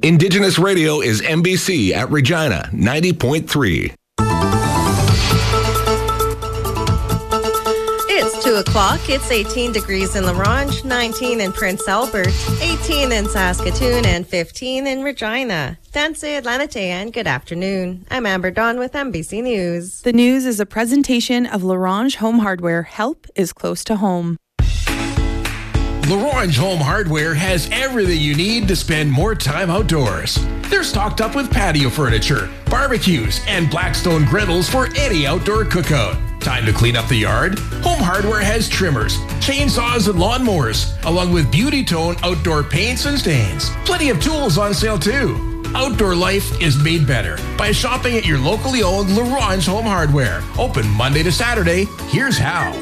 Indigenous Radio is MBC at Regina 90.3. It's 2 o'clock. It's 18 degrees in La Ronge, 19 in Prince Albert, 18 in Saskatoon, and 15 in Regina. Danse Atlanite, and good afternoon. I'm Amber Dawn with MBC News. The news is a presentation of La Ronge Home Hardware. Help is close to home. La Ronge Home Hardware has everything you need to spend more time outdoors. They're stocked up with patio furniture, barbecues, and Blackstone griddles for any outdoor cookout. Time to clean up the yard? Home Hardware has trimmers, chainsaws, and lawnmowers, along with Beauty Tone outdoor paints and stains. Plenty of tools on sale too. Outdoor life is made better by shopping at your locally owned La Ronge Home Hardware. Open Monday to Saturday. Here's how.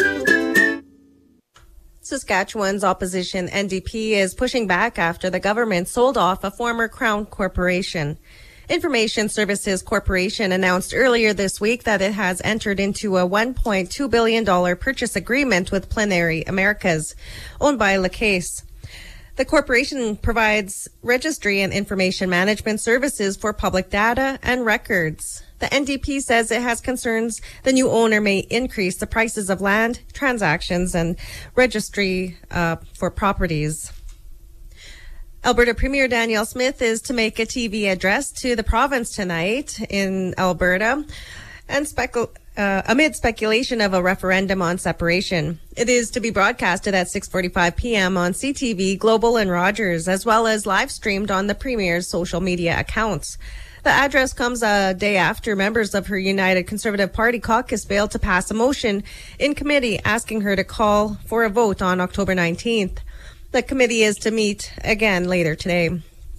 Saskatchewan's opposition NDP is pushing back after the government sold off a former Crown corporation. Information Services Corporation announced earlier this week that it has entered into a $1.2 billion purchase agreement with Plenary Americas, owned by La Caisse. The corporation provides registry and information management services for public data and records. The NDP says it has concerns the new owner may increase the prices of land, transactions, and registry for properties. Alberta Premier Danielle Smith is to make a TV address to the province tonight in Alberta, and amid speculation of a referendum on separation. It is to be broadcasted at 6:45 p.m. on CTV, Global, and Rogers, as well as live streamed on the Premier's social media accounts. The address comes a day after members of her United Conservative Party caucus failed to pass a motion in committee asking her to call for a vote on October 19th. The committee is to meet again later today.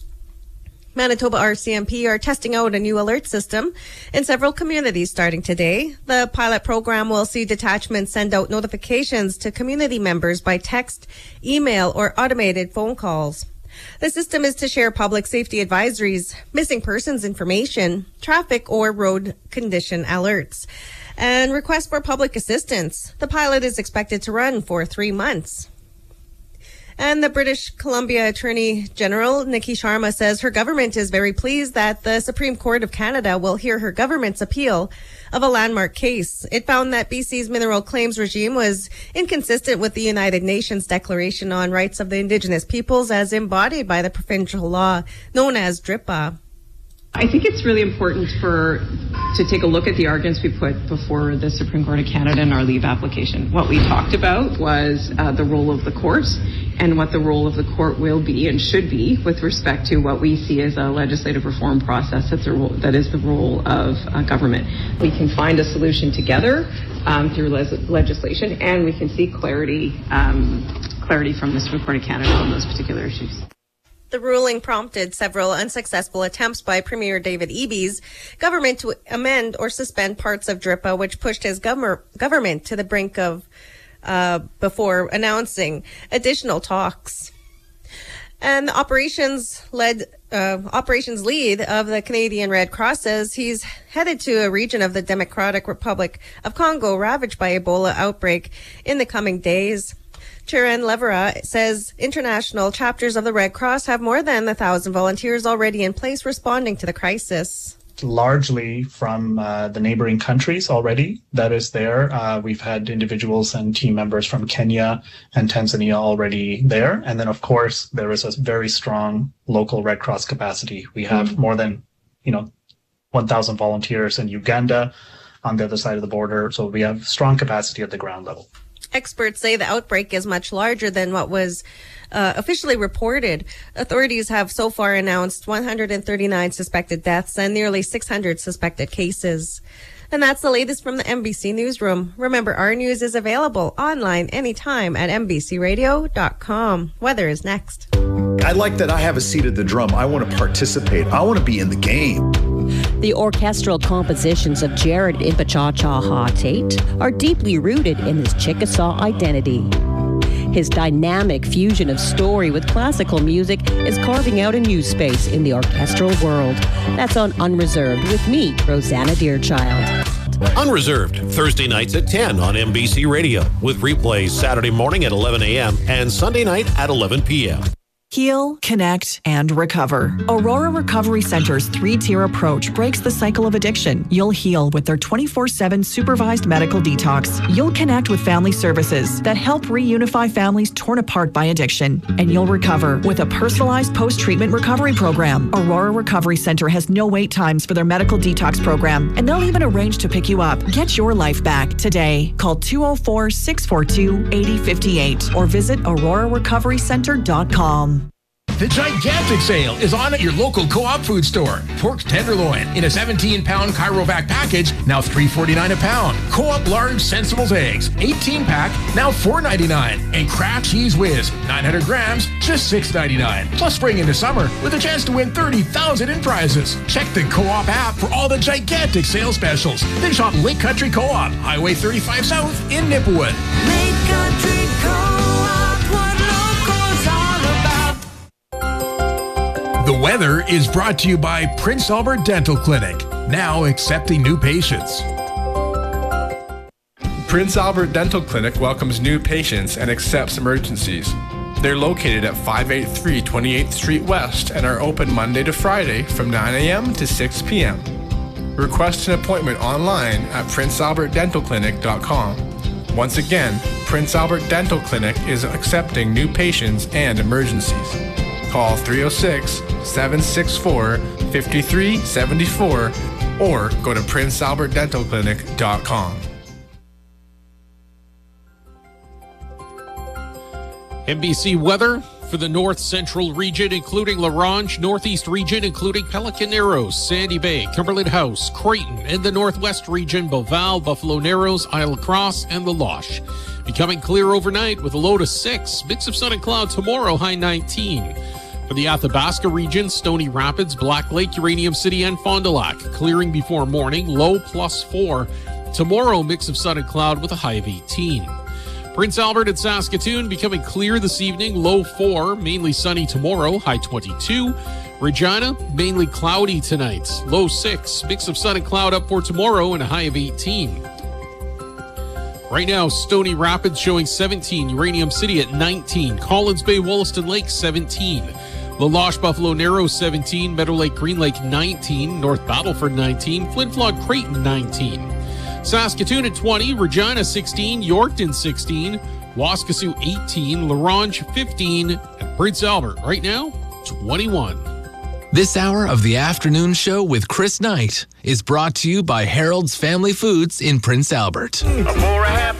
Manitoba RCMP are testing out a new alert system in several communities starting today. The pilot program will see detachments send out notifications to community members by text, email, or automated phone calls. The system is to share public safety advisories, missing persons information, traffic or road condition alerts, and requests for public assistance. The pilot is expected to run for 3 months. And the British Columbia Attorney General, Nikki Sharma, says her government is very pleased that the Supreme Court of Canada will hear her government's appeal of a landmark case. It found that BC's mineral claims regime was inconsistent with the United Nations Declaration on Rights of the Indigenous Peoples as embodied by the provincial law known as DRIPA. I think it's really important to take a look at the arguments we put before the Supreme Court of Canada in our leave application. What we talked about was the role of the court and what the role of the court will be and should be with respect to what we see as a legislative reform process that is the role of government. We can find a solution together through legislation, and we can see clarity from the Supreme Court of Canada on those particular issues. The ruling prompted several unsuccessful attempts by Premier David Eby's government to amend or suspend parts of DRIPA, which pushed his government to the brink of before announcing additional talks. And the operations lead of the Canadian Red Cross says he's headed to a region of the Democratic Republic of Congo ravaged by Ebola outbreak in the coming days. Chiran Levera says international chapters of the Red Cross have more than 1,000 volunteers already in place responding to the crisis. Largely from the neighboring countries already that is there. We've had individuals and team members from Kenya and Tanzania already there. And then, of course, there is a very strong local Red Cross capacity. We have more than, 1,000 volunteers in Uganda on the other side of the border. So we have strong capacity at the ground level. Experts say the outbreak is much larger than what was officially reported. Authorities have so far announced 139 suspected deaths and nearly 600 suspected cases. And that's the latest from the MBC Newsroom. Remember, our news is available online anytime at mbcradio.com. Weather is next. I like that I have a seat at the drum. I want to participate. I want to be in the game. The orchestral compositions of Jared Impachacha Tate are deeply rooted in his Chickasaw identity. His dynamic fusion of story with classical music is carving out a new space in the orchestral world. That's on Unreserved with me, Rosanna Deerchild. Unreserved, Thursday nights at 10 on MBC Radio, with replays Saturday morning at 11 a.m. and Sunday night at 11 p.m. Heal, connect, and recover. Aurora Recovery Center's 3-tier approach breaks the cycle of addiction. You'll heal with their 24/7 supervised medical detox. You'll connect with family services that help reunify families torn apart by addiction. And you'll recover with a personalized post-treatment recovery program. Aurora Recovery Center has no wait times for their medical detox program, and they'll even arrange to pick you up. Get your life back today. Call 204-642-8058 or visit aurorarecoverycenter.com. The gigantic sale is on at your local Co-op food store. Pork tenderloin in a 17-pound Chirovac package, now $3.49 a pound. Co-op large Sensibles eggs, 18-pack, now $4.99. And Kraft Cheese Whiz, 900 grams, just $6.99. Plus spring into summer with a chance to win $30,000 in prizes. Check the Co-op app for all the gigantic sale specials. Then shop Lake Country Co-op, Highway 35 South in Nipperwood. Lake Country Co-op, what locals all about. The weather is brought to you by Prince Albert Dental Clinic, now accepting new patients. Prince Albert Dental Clinic welcomes new patients and accepts emergencies. They're located at 583 28th Street West and are open Monday to Friday from 9 a.m. to 6 p.m. Request an appointment online at princealbertdentalclinic.com. Once again, Prince Albert Dental Clinic is accepting new patients and emergencies. Call 306-764-5374 or go to princealbertdentalclinic.com. NBC weather for the north central region, including La Ronge, northeast region, including Pelican Narrows, Sandy Bay, Cumberland House, Creighton, and the northwest region, Beauval, Buffalo Narrows, Isle Cross, and the Loche. Becoming clear overnight with a low to 6. Mix of sun and cloud tomorrow, high 19. For the Athabasca region, Stony Rapids, Black Lake, Uranium City, and Fond du Lac. Clearing before morning, low +4. Tomorrow, mix of sun and cloud with a high of 18. Prince Albert and Saskatoon becoming clear this evening, low 4. Mainly sunny tomorrow, high 22. Regina, mainly cloudy tonight, low 6. Mix of sun and cloud up for tomorrow and a high of 18. Right now, Stony Rapids showing 17. Uranium City at 19. Collins Bay, Wollaston Lake, 17. La Loche, Buffalo Narrows, 17. Meadow Lake, Green Lake, 19. North Battleford, 19. Flin Flon, Creighton, 19. Saskatoon at 20. Regina, 16. Yorkton, 16. Waskesiu, 18. La Ronge, 15. And Prince Albert, right now, 21. This hour of the afternoon show with Chris Knight is brought to you by Harold's Family Foods in Prince Albert.